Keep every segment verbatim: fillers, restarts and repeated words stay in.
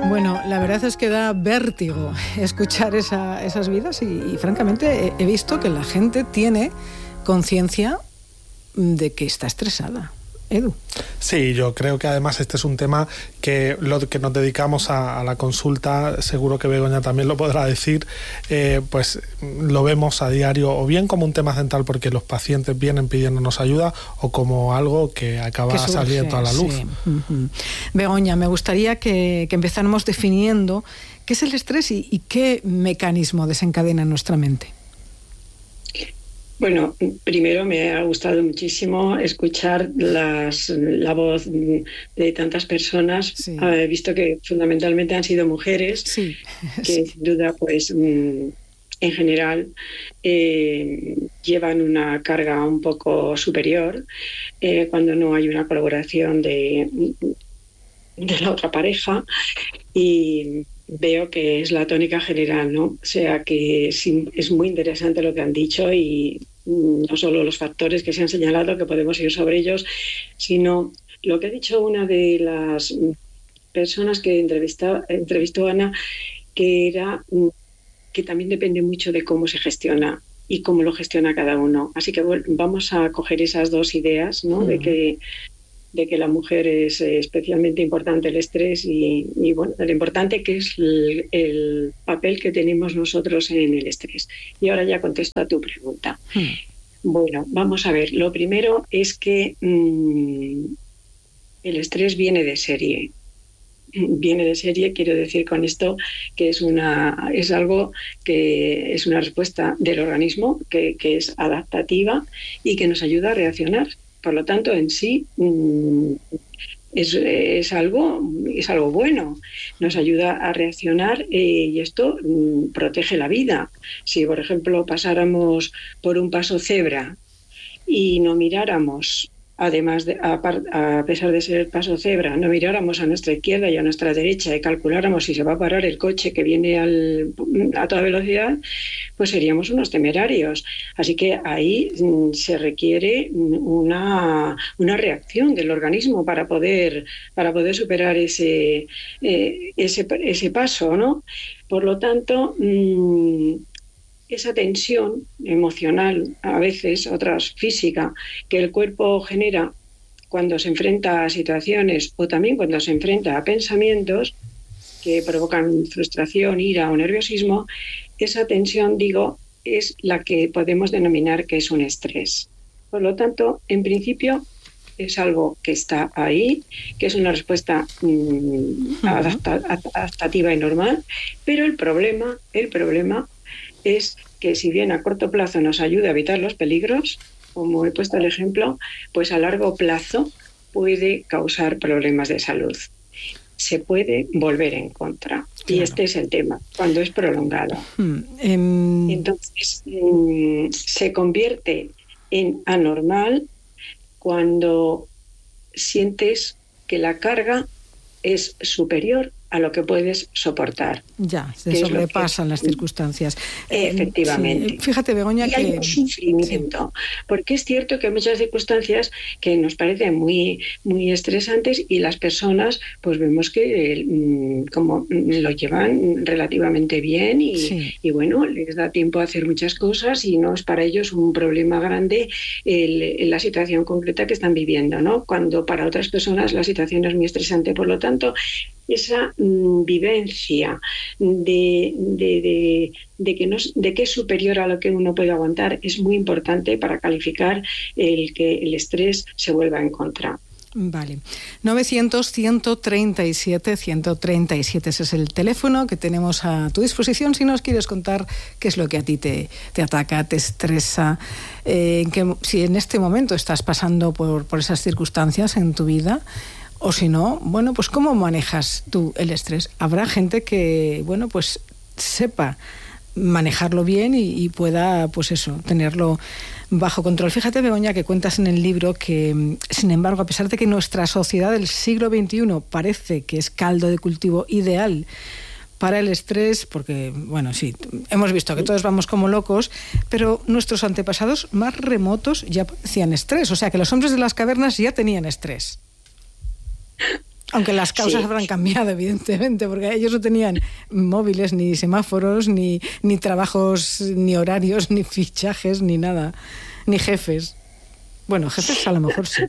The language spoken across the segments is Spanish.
Bueno, la verdad es que da vértigo escuchar esa, esas vidas y, y francamente he, he visto que la gente tiene conciencia de que está estresada. Edu. Sí, yo creo que además este es un tema que lo que nos dedicamos a, a la consulta, seguro que Begoña también lo podrá decir, eh, pues lo vemos a diario o bien como un tema central porque los pacientes vienen pidiéndonos ayuda o como algo que acaba que surge, saliendo a la luz. Sí. Uh-huh. Begoña, me gustaría que, que empezáramos definiendo qué es el estrés y, y qué mecanismo desencadena en nuestra mente. Bueno, primero me ha gustado muchísimo escuchar las, la voz de tantas personas. Sí. He visto que fundamentalmente han sido mujeres, sí. que sí. sin duda, pues, en general, eh, llevan una carga un poco superior eh, cuando no hay una colaboración de, de la otra pareja y veo que es la tónica general, ¿no? O sea que sí, es muy interesante lo que han dicho y no solo los factores que se han señalado, que podemos ir sobre ellos, sino lo que ha dicho una de las personas que entrevistó, entrevistó Ana, que era que también depende mucho de cómo se gestiona y cómo lo gestiona cada uno. Así que bueno, vamos a coger esas dos ideas, ¿no? Uh-huh. De que de que la mujer es especialmente importante el estrés y, y bueno, lo importante que es el, el papel que tenemos nosotros en el estrés. Y ahora ya contesto a tu pregunta. Hmm. Bueno, vamos a ver. Lo primero es que mmm, el estrés viene de serie. Viene de serie, quiero decir con esto que es una es algo que es una respuesta del organismo que, que es adaptativa y que nos ayuda a reaccionar. Por lo tanto, en sí es, es, algo, es algo bueno, nos ayuda a reaccionar eh, y esto mm, protege la vida. Si, por ejemplo, pasáramos por un paso cebra y no miráramos, además, de, a, a pesar de ser el paso cebra, no miráramos a nuestra izquierda y a nuestra derecha y calculáramos si se va a parar el coche que viene al, a toda velocidad, pues seríamos unos temerarios. Así que ahí mm, se requiere una, una reacción del organismo para poder, para poder superar ese, eh, ese, ese paso, ¿no? Por lo tanto, mmm, esa tensión emocional, a veces, otras física, que el cuerpo genera cuando se enfrenta a situaciones o también cuando se enfrenta a pensamientos que provocan frustración, ira o nerviosismo, esa tensión, digo, es la que podemos denominar que es un estrés. Por lo tanto, en principio, es algo que está ahí, que es una respuesta mmm, adapta, adaptativa y normal, pero el problema, el problema es que si bien a corto plazo nos ayuda a evitar los peligros, como he puesto el ejemplo, pues a largo plazo puede causar problemas de salud. Se puede volver en contra. Claro. Y este es el tema, cuando es prolongado. Hmm. Um... Entonces, um, se convierte en anormal cuando sientes que la carga es superior a lo que puedes soportar. Ya, se sobrepasan que... las circunstancias. Efectivamente. Sí. Fíjate, Begoña, y que... hay un sufrimiento, sí. Porque es cierto que hay muchas circunstancias que nos parecen muy, muy estresantes y las personas, pues vemos que mmm, como lo llevan relativamente bien y, sí. y bueno, les da tiempo a hacer muchas cosas y no es para ellos un problema grande el, el, la situación concreta que están viviendo, ¿no? Cuando para otras personas la situación es muy estresante. Por lo tanto, esa mm, vivencia de, de, de, de, que no, de que es superior a lo que uno puede aguantar es muy importante para calificar el que el estrés se vuelva en contra. Vale. novecientos, ciento treinta y siete, ciento treinta y siete, ese es el teléfono que tenemos a tu disposición si nos quieres contar qué es lo que a ti te, te ataca, te estresa, eh, que, si en este momento estás pasando por, por esas circunstancias en tu vida. O si no, bueno, pues ¿cómo manejas tú el estrés? Habrá gente que, bueno, pues sepa manejarlo bien y, y pueda, pues eso, tenerlo bajo control. Fíjate, Begoña, que cuentas en el libro que, sin embargo, a pesar de que nuestra sociedad del siglo veintiuno parece que es caldo de cultivo ideal para el estrés, porque, bueno, sí, hemos visto que todos vamos como locos, pero nuestros antepasados más remotos ya padecían estrés, o sea que los hombres de las cavernas ya tenían estrés. Aunque las causas sí. habrán cambiado, evidentemente, porque ellos no tenían móviles, ni semáforos, ni, ni trabajos, ni horarios, ni fichajes, ni nada, ni jefes. Bueno, jefes a lo mejor sí.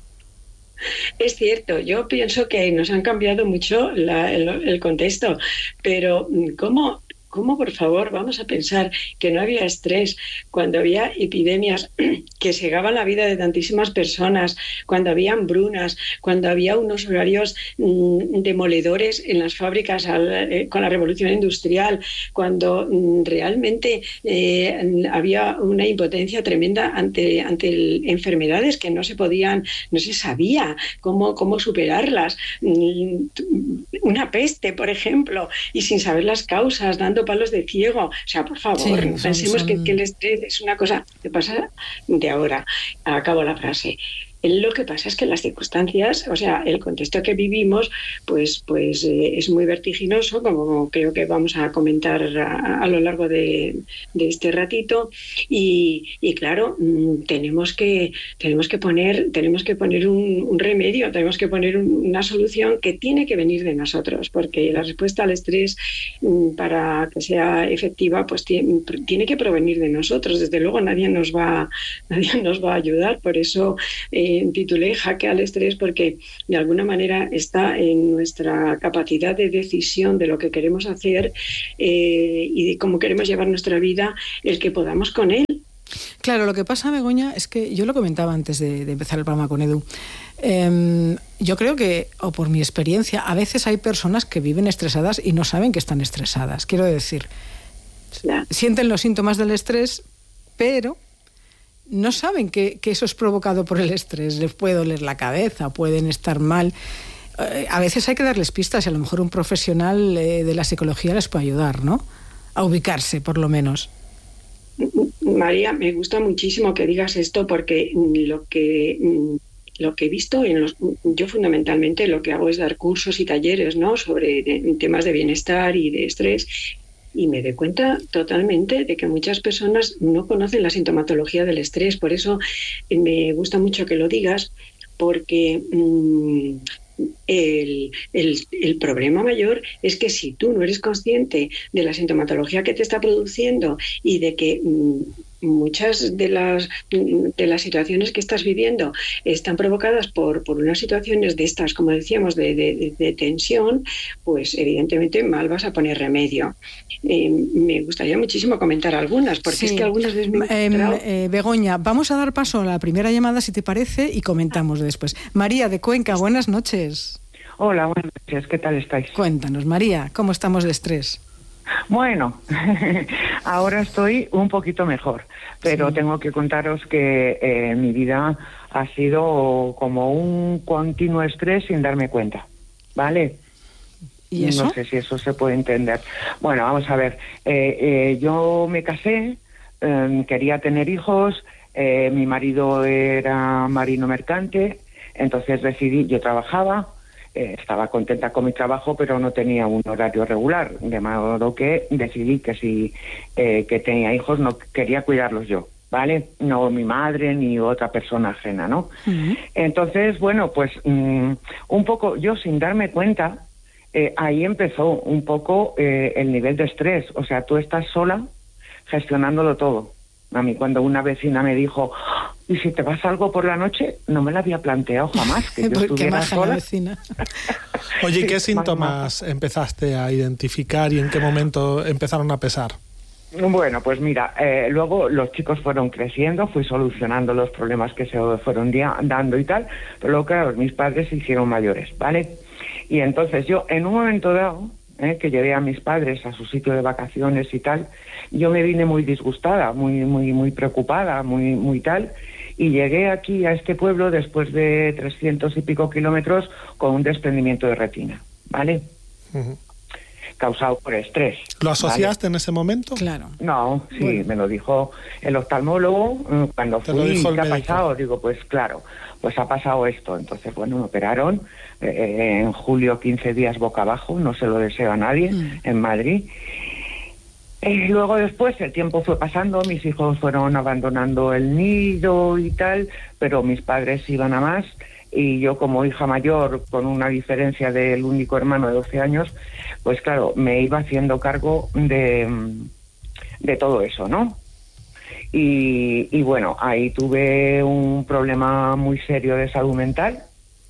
Es cierto, yo pienso que nos han cambiado mucho la, el, el contexto, pero ¿cómo, ¿cómo, por favor, vamos a pensar que no había estrés cuando había epidemias que cegaban la vida de tantísimas personas, cuando había hambrunas, cuando había unos horarios mmm, demoledores en las fábricas al, eh, con la revolución industrial, cuando mmm, realmente eh, había una impotencia tremenda ante, ante el, enfermedades que no se podían, no se sabía cómo, cómo superarlas. Una peste, por ejemplo, y sin saber las causas, dando palos de ciego. O sea, por favor, sí, son, pensemos son... Que, que el estrés es una cosa que pasa de ahora. Acabo la frase. Lo que pasa es que las circunstancias, o sea, el contexto que vivimos, pues, pues eh, es muy vertiginoso, como creo que vamos a comentar a, a lo largo de, de este ratito, y, y claro, mmm, tenemos que tenemos que poner tenemos que poner un, un remedio, tenemos que poner un, una solución que tiene que venir de nosotros, porque la respuesta al estrés mmm, para que sea efectiva, pues tiene, tiene que provenir de nosotros. Desde luego nadie nos va nadie nos va a ayudar, por eso eh, titulé Jaque al estrés, porque de alguna manera está en nuestra capacidad de decisión de lo que queremos hacer eh, y de cómo queremos llevar nuestra vida, el que podamos con él. Claro, lo que pasa, Begoña, es que yo lo comentaba antes de, de empezar el programa con Edu. Eh, yo creo que, o por mi experiencia, a veces hay personas que viven estresadas y no saben que están estresadas. Quiero decir, ya. Sienten los síntomas del estrés, pero no saben que, que eso es provocado por el estrés. Les puede doler la cabeza, pueden estar mal. Eh, a veces hay que darles pistas y a lo mejor un profesional eh, de la psicología les puede ayudar, ¿no? A ubicarse, por lo menos. María, me gusta muchísimo que digas esto, porque lo que lo que he visto en los, yo fundamentalmente lo que hago es dar cursos y talleres, ¿no?, sobre de, temas de bienestar y de estrés. Y me doy cuenta totalmente de que muchas personas no conocen la sintomatología del estrés. Por eso me gusta mucho que lo digas, porque mmm, el, el, el problema mayor es que si tú no eres consciente de la sintomatología que te está produciendo y de que mmm, muchas de las de las situaciones que estás viviendo están provocadas por, por unas situaciones de estas, como decíamos, de, de, de tensión, pues evidentemente mal vas a poner remedio. Eh, me gustaría muchísimo comentar algunas, porque sí. Es que algunas veces me he encontrado... eh, eh, Begoña, vamos a dar paso a la primera llamada, si te parece, y comentamos después. María, de Cuenca, buenas noches. Hola, buenas noches, ¿qué tal estáis? Cuéntanos, María, ¿cómo estamos de estrés? Bueno, ahora estoy un poquito mejor, pero sí. Tengo que contaros que eh, mi vida ha sido como un continuo estrés sin darme cuenta, ¿vale? ¿Y eso? No sé si eso se puede entender. Bueno, vamos a ver, eh, eh, yo me casé, eh, quería tener hijos, eh, mi marido era marino mercante, entonces decidí, yo trabajaba, Eh, estaba contenta con mi trabajo, pero no tenía un horario regular, de modo que decidí que si eh, que tenía hijos no quería cuidarlos yo, ¿vale? No mi madre ni otra persona ajena, ¿no? Uh-huh. Entonces, bueno, pues um, un poco, yo sin darme cuenta, eh, ahí empezó un poco eh, el nivel de estrés. O sea, tú estás sola gestionándolo todo. A mí cuando una vecina me dijo, ¿y si te vas algo por la noche? No me lo había planteado jamás, que yo estuviera sola. La vecina. Oye, ¿qué sí, síntomas empezaste a identificar y en qué momento empezaron a pesar? Bueno, pues mira, eh, luego los chicos fueron creciendo, fui solucionando los problemas que se fueron día, dando y tal, pero luego, claro, mis padres se hicieron mayores, ¿vale? Y entonces yo, en un momento dado, eh, que llevé a mis padres a su sitio de vacaciones y tal, yo me vine muy disgustada, muy muy muy preocupada, muy muy tal, y llegué aquí a este pueblo después de trescientos y pico kilómetros con un desprendimiento de retina, ¿vale? Uh-huh. Causado por estrés. ¿Lo asociaste, ¿vale?, en ese momento? Claro. No, sí, bueno. Me lo dijo el oftalmólogo cuando Te fui. ¿Qué ha pasado? Digo, pues claro, pues ha pasado esto. Entonces, bueno, me operaron eh, en julio, quince días boca abajo, no se lo deseo a nadie, mm. en Madrid. Y luego después el tiempo fue pasando, mis hijos fueron abandonando el nido y tal, pero mis padres iban a más. y yo como hija mayor, con una diferencia del único hermano de doce años, pues claro, me iba haciendo cargo de, de todo eso, ¿no? Y, y bueno, ahí tuve un problema muy serio de salud mental.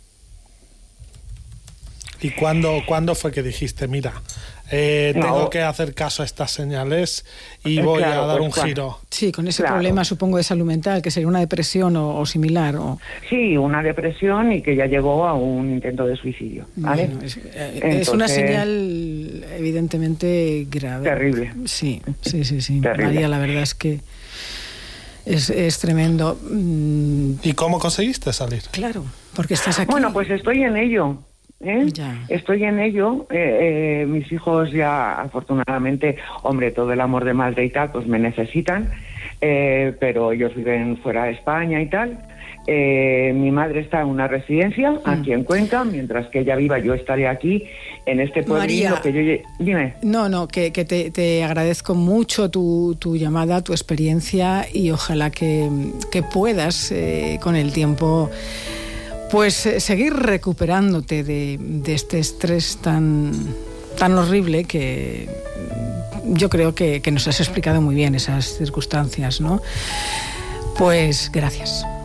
¿Y cuándo, cuándo fue que dijiste, mira, eh, No. tengo que hacer caso a estas señales y voy Claro, a dar pues un cuando- giro? Sí, con ese Claro. problema, supongo, de salud mental, que sería una depresión o, o similar. O, Sí, una depresión y que ya llegó a un intento de suicidio, ¿vale? Bueno, es, eh, es una Entonces- señal evidentemente grave. Terrible. Sí, sí, sí, sí. Terrible. María, la verdad es que es, es tremendo. Mm, ¿Y cómo conseguiste salir? claro, porque estás aquí. Bueno, pues estoy en ello. ¿eh? Ya. Estoy en ello. Eh, eh, mis hijos ya, afortunadamente, hombre, todo el amor de madre y tal, pues me necesitan, eh, pero ellos viven fuera de España y tal. Eh, mi madre está en una residencia Mm. aquí en Cuenca, mientras que ella viva, yo estaré aquí en este pueblito María. que yo lle- dime. No, no, que, que te, te agradezco mucho tu, tu llamada, tu experiencia y ojalá que, que puedas eh, con el tiempo pues eh, seguir recuperándote de, de este estrés tan, tan horrible que yo creo que, que nos has explicado muy bien esas circunstancias, ¿no? Pues gracias.